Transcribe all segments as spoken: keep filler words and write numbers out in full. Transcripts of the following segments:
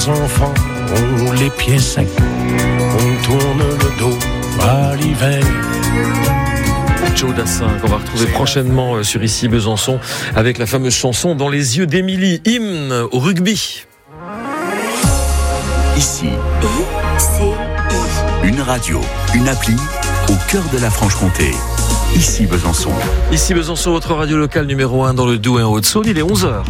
les enfants ont les pieds secs, on tourne le dos à l'hiver. Joe Dassin, qu'on va retrouver prochainement sur Ici Besançon avec la fameuse chanson Dans les yeux d'Émilie, hymne au rugby. Ici, une radio, une appli au cœur de la Franche-Comté. Ici Besançon. Ici Besançon, votre radio locale numéro un dans le Doubs et en Haute-Saône, il est onze heures.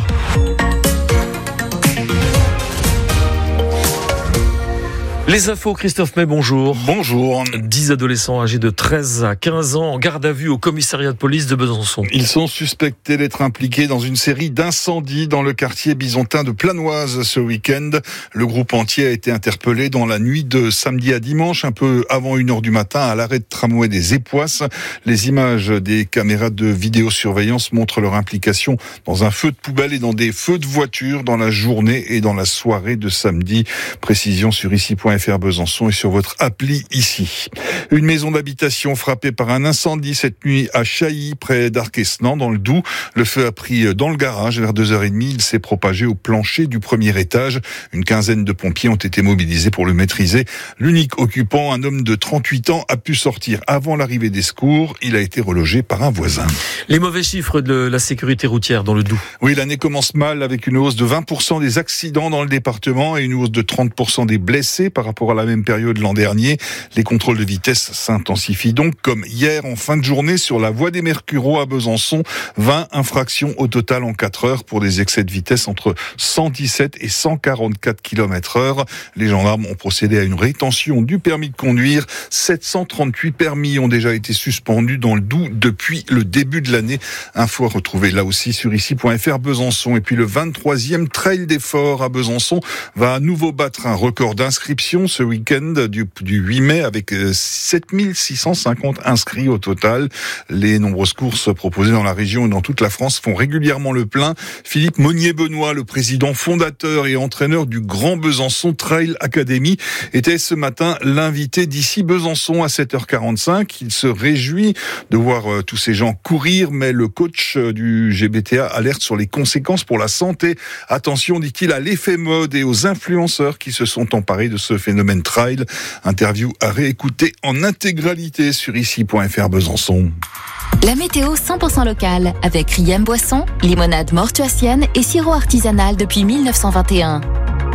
Les infos, Christophe May, bonjour. Bonjour. dix adolescents âgés de treize à quinze ans en garde à vue au commissariat de police de Besançon. Ils sont suspectés d'être impliqués dans une série d'incendies dans le quartier bisontin de Planoise ce week-end. Le groupe entier a été interpellé dans la nuit de samedi à dimanche, un peu avant une heure du matin, à l'arrêt de tramway des Époisses. Les images des caméras de vidéosurveillance montrent leur implication dans un feu de poubelle et dans des feux de voiture dans la journée et dans la soirée de samedi. Précision sur ici point f r Besançon et sur votre appli Ici. Une maison d'habitation frappée par un incendie cette nuit à Chailly, près d'Arquesnan, dans le Doubs. Le feu a pris dans le garage vers deux heures trente. Il s'est propagé au plancher du premier étage. Une quinzaine de pompiers ont été mobilisés pour le maîtriser. L'unique occupant, un homme de trente-huit ans, a pu sortir avant l'arrivée des secours. Il a été relogé par un voisin. Les mauvais chiffres de la sécurité routière dans le Doubs. Oui, l'année commence mal avec une hausse de vingt pour cent des accidents dans le département et une hausse de trente pour cent des blessés par rapport à la même période l'an dernier. Les contrôles de vitesse s'intensifient donc, comme hier en fin de journée sur la voie des Mercureaux à Besançon. vingt infractions au total en quatre heures pour des excès de vitesse entre cent dix-sept et cent quarante-quatre kilomètres heure. Les gendarmes ont procédé à une rétention du permis de conduire. sept cent trente-huit permis ont déjà été suspendus dans le Doubs depuis le début de l'année. Info à retrouver là aussi sur ici point f r Besançon. Et puis le vingt-troisième Trail des Forts à Besançon va à nouveau battre un record d'inscription ce week-end du, du huit mai avec sept mille six cent cinquante inscrits au total. Les nombreuses courses proposées dans la région et dans toute la France font régulièrement le plein. Philippe Monnier-Benoît, le président fondateur et entraîneur du Grand Besançon Trail Academy, était ce matin l'invité d'Ici Besançon à sept heures quarante-cinq. Il se réjouit de voir euh, tous ces gens courir, mais le coach euh, du G B T A alerte sur les conséquences pour la santé. Attention, dit-il, à l'effet mode et aux influenceurs qui se sont emparés de ce phénomène trail. Interview à réécouter en intégralité sur ici point f r Besançon. La météo cent pour cent locale avec Riem Boisson, limonade mortuacienne et sirop artisanal depuis mille neuf cent vingt et un.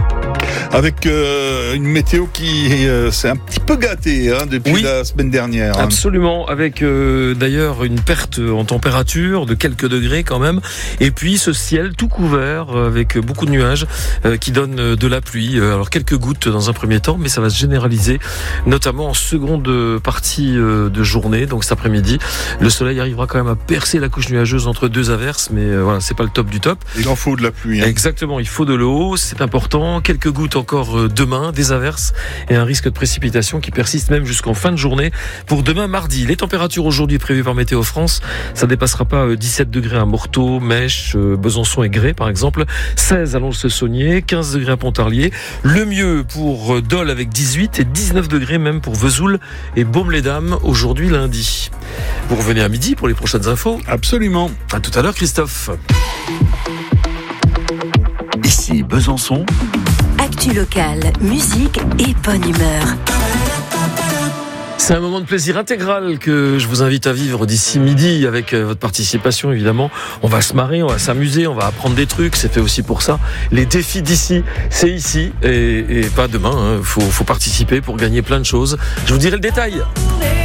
Avec euh, une météo qui euh, s'est un petit peu gâtée hein, depuis oui, la semaine dernière. Hein. Absolument, avec euh, d'ailleurs une perte en température de quelques degrés quand même, et puis ce ciel tout couvert avec beaucoup de nuages euh, qui donnent de la pluie. Alors quelques gouttes dans un premier temps, mais ça va se généraliser, notamment en seconde partie euh, de journée. Donc cet après-midi, le soleil arrivera quand même à percer la couche nuageuse entre deux averses, mais euh, voilà, c'est pas le top du top. Il en faut de la pluie. Hein. Exactement, il faut de l'eau, c'est important. Quelques gouttes encore demain, des averses et un risque de précipitation qui persiste même jusqu'en fin de journée pour demain mardi. Les températures aujourd'hui prévues par Météo France, ça ne dépassera pas dix-sept degrés à Morteau, Mèche, Besançon et Grès par exemple, seize à Lons-le-Saunier, quinze degrés à Pontarlier, le mieux pour Dole avec dix-huit et dix-neuf degrés même pour Vesoul et Baume-les-Dames aujourd'hui lundi. Vous revenez à midi pour les prochaines infos? Absolument. À tout à l'heure Christophe. Ici Besançon. Actu locale, musique et bonne humeur. C'est un moment de plaisir intégral que je vous invite à vivre d'ici midi avec votre participation évidemment. On va se marrer, on va s'amuser, on va apprendre des trucs, c'est fait aussi pour ça. Les défis d'ici, c'est ici et, et pas demain. Hein. Faut, faut participer pour gagner plein de choses. Je vous dirai le détail.